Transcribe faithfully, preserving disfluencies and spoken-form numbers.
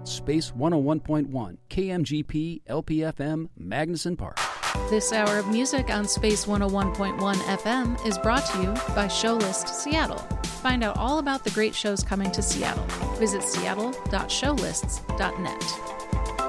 Space one oh one point one, K M G P, L P F M, Magnuson Park. This hour of music on Space one oh one point one F M is brought to you by Showlist Seattle. Find out all about the great shows coming to Seattle. Visit seattle dot showlists dot net.